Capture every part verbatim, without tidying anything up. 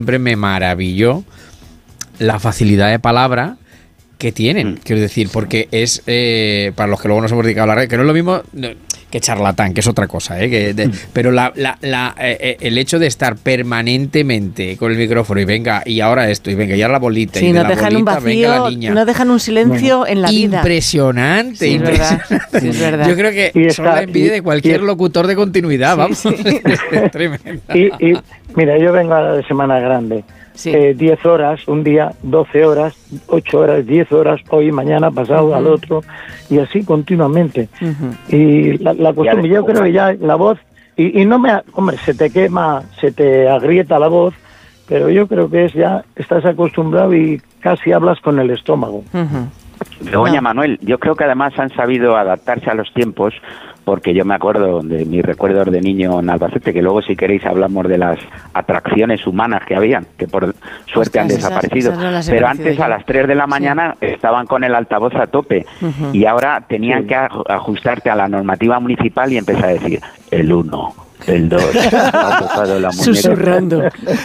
siempre me maravilló la facilidad de palabra que tienen, quiero decir, porque es, eh, para los que luego nos hemos dedicado a hablar, que no es lo mismo que charlatán, que es otra cosa, ¿eh? Que de, pero la, la, la, eh, el hecho de estar permanentemente con el micrófono y venga, y ahora esto, y venga, y ahora la bolita, sí, y de no la dejan bolita, un vacío, venga la niña. No dejan un silencio bueno, en la vida. Impresionante, sí, impresionante. Es verdad, sí, es verdad. Yo creo que y son está, la envidia y, de cualquier y, locutor de continuidad, sí, vamos. Sí. Es tremendo. Y, y mira, yo vengo a la de Semana Grande. Sí. Eh, diez horas, un día, doce horas, ocho horas, diez horas, hoy, mañana, pasado, uh-huh. al otro, y así continuamente. Uh-huh. Y la, la costumbre, yo creo que ya la voz, y, y no me, hombre, se te quema, se te agrieta la voz, pero yo creo que es ya, estás acostumbrado y casi hablas con el estómago. Uh-huh. Begoña, no. Manuel, yo creo que además han sabido adaptarse a los tiempos, porque yo me acuerdo de mis recuerdos de niño en Albacete, que luego si queréis hablamos de las atracciones humanas que habían, que por suerte Ostras, han desaparecido, esas, esas no pero antes yo. a las tres de la mañana sí. estaban con el altavoz a tope, uh-huh. y ahora tenían sí. que ajustarte a la normativa municipal y empezar a decir el uno, el dos, ha tocado la muñeca. Susurrando.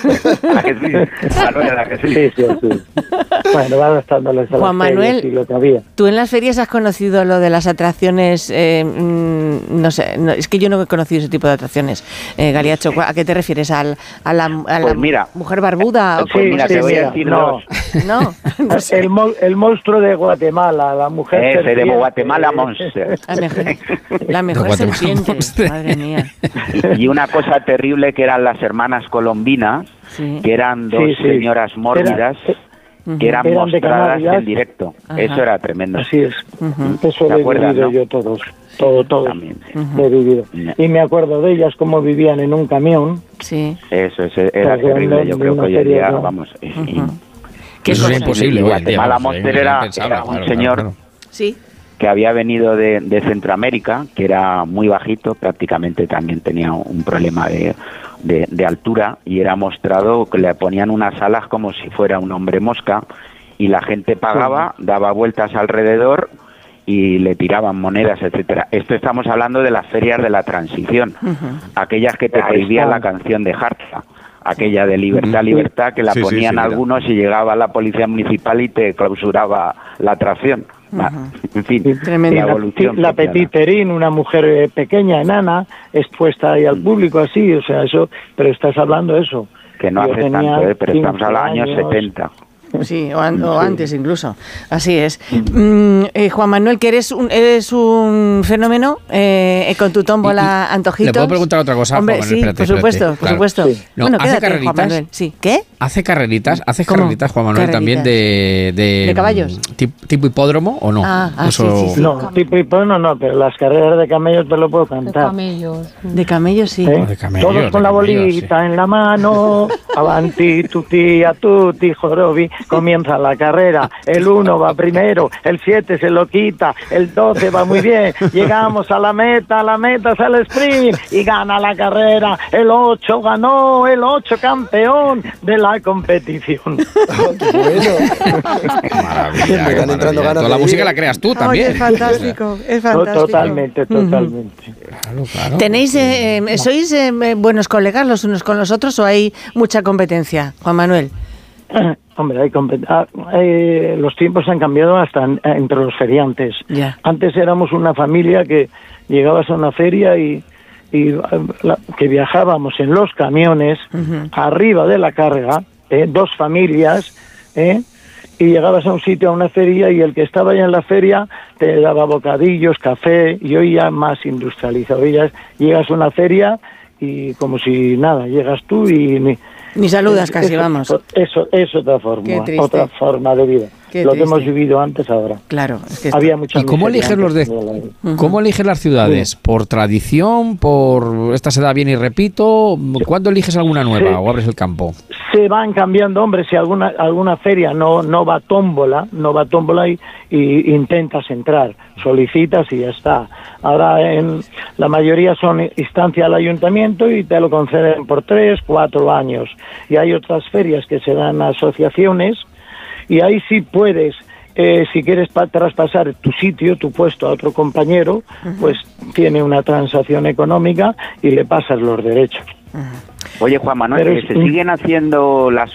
¿A que sí? Manuel, ¿a que sí? Sí, sí, sí. Bueno, va adaptándoles a Juan las Manuel, y lo que había. ¿Tú en las ferias has conocido lo de las atracciones? Eh, mmm, no sé, no, es que yo no he conocido ese tipo de atracciones. Eh, Galiacho, ¿a qué te refieres? ¿Al, a la, a pues la mira, mujer barbuda? Pues sí, mira, sí, te voy a decir no. No, no sé. el, mo- el monstruo de Guatemala, la mujer Ese serpiente. de Guatemala Monster. La mejor, la mejor no, serpiente, madre mía. Y una cosa terrible que eran las hermanas colombinas, sí. que eran dos sí, sí. señoras mórbidas, Era, que eran, eran mostradas en directo. Ajá. Eso era tremendo. Así es. Uh-huh. Eso lo he acuerdas, vivido ¿no? yo todos. Todo, todo. También. Uh-huh. He vivido. Y me acuerdo de ellas cómo vivían en un camión. Sí. Eso, eso era pues terrible. De, yo creo que hoy en día, vamos... Uh-huh. Que eso es imposible. Guatemala Monster era, era un claro, señor... Claro, claro. Sí. que había venido de, de Centroamérica, que era muy bajito, prácticamente también tenía un problema de, de, de altura, y era mostrado que le ponían unas alas como si fuera un hombre mosca, y la gente pagaba, daba vueltas alrededor y le tiraban monedas, etcétera. Esto estamos hablando de las ferias de la transición, uh-huh. aquellas que te prohibían la canción de Harta, aquella de Libertad, Libertad, que la sí, ponían sí, sí, algunos y llegaba la policía municipal y te clausuraba la atracción. Uh-huh. En fin, tremenda evolución. La Petit Terine, una mujer eh, pequeña, enana, expuesta ahí al público así, o sea, eso, pero estás hablando de eso. Que no Yo hace tanto, eh, pero estamos a los años setenta. Sí, o, an- o antes incluso. Así es. Mm, eh, Juan Manuel, que eres un, eres un fenómeno eh, con tu tómbola antojitos. ¿Le puedo preguntar otra cosa? Hombre, Juan Manuel, sí, espérate, por supuesto, espérate. por Claro. supuesto. Sí. No, bueno, hace quédate, carreritas. Juan Manuel. Sí. ¿Qué? ¿Hace carreritas? ¿Hace ¿Cómo? carreritas, Juan Manuel, Carreritas. también de, de... ¿De caballos? Tipo, tipo hipódromo o no? Ah, ah Eso... sí, sí, sí. No, tipo hipódromo no, pero las carreras de camellos te lo puedo cantar. De camellos. De camellos, sí. ¿Eh? De camellos, Todos con de la camellos, bolita sí. en la mano, avanti, tutti, a tutti, jorobi, comienza la carrera, el uno va primero, el siete se lo quita, el doce va muy bien, llegamos a la meta, a la meta sale el sprint y gana la carrera, el ocho ganó, el ocho campeón de la competición. Oh, qué bueno. Maravilla, Me están entrando ganas Toda la de música ir. la creas tú también. Ay, es fantástico, es fantástico. Totalmente, totalmente. Claro, claro. ¿Tenéis, eh, eh, sois eh, buenos colegas los unos con los otros o hay mucha competencia, Juan Manuel? Hombre, hay compet- ah, eh, los tiempos han cambiado hasta en- entre los feriantes. Ya. Antes éramos una familia que llegabas a una feria y, y eh, la- que viajábamos en los camiones Uh-huh. arriba de la carga, eh, dos familias, eh, y llegabas a un sitio, a una feria, y el que estaba ya en la feria te daba bocadillos, café, y hoy ya más industrializado. Hoy ya llegas a una feria y como si nada, llegas tú y... Ni, Ni saludas casi, eso, vamos. Eso es otra forma, Qué triste. otra forma de vida. Qué Lo triste. que hemos vivido antes ahora. Claro. Es que Había esto- mucha ¿Y cómo miseria eliges los de, antes la- cómo eliges las ciudades? ¿Por tradición? ¿Por esta se da bien y repito? ¿Cuándo eliges alguna nueva Sí. o abres el campo? Se van cambiando, hombre, si alguna alguna feria no no va tómbola, no va tómbola y, y intentas entrar, solicitas y ya está. Ahora en la mayoría son instancia al ayuntamiento y te lo conceden por tres, cuatro años. Y hay otras ferias que se dan a asociaciones y ahí sí puedes, eh, si quieres pa- traspasar tu sitio, tu puesto a otro compañero, uh-huh. pues tiene una transacción económica y le pasas los derechos. Uh-huh. Oye, Juan Manuel, Pero ¿que es se un- siguen haciendo las